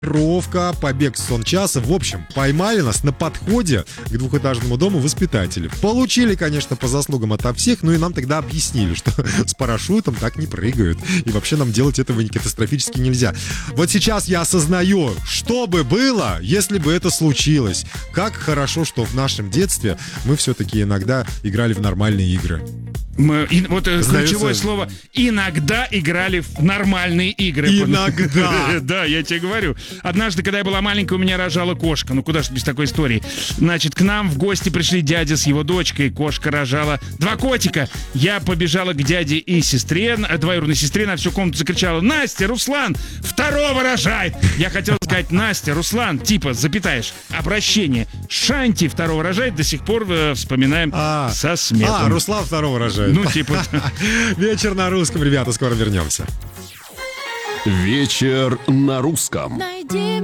Тренировка, побег с сон часа. В общем, поймали нас на подходе к двухэтажному дому воспитатели. Получили, конечно, по заслугам ото всех, но и нам тогда объяснили, что с парашютом так не прыгают. И вообще нам делать этого катастрофически нельзя. Вот сейчас я осознаю, что бы было, если бы это случилось. Как хорошо, что в нашем детстве мы все-таки иногда играли в нормальные игры. Ключевое слово: иногда играли в нормальные игры. Иногда. Да, я тебе говорю. Однажды, когда я была маленькая, у меня рожала кошка. Ну куда ж без такой истории. Значит, к нам в гости пришли дядя с его дочкой. Кошка рожала 2 котика. Я побежала к дяде и сестре, двоюродной сестре, на всю комнату закричала: Настя, Руслан, 2-го рожай! Я хотел сказать: Настя, Руслан, типа, запятаешь, обращение. Шанти 2-го рожает, до сих пор вспоминаем со смехом. Руслан 2-го рожает. Ну, типа. Вечер на русском, ребята, скоро вернемся. Вечер на русском.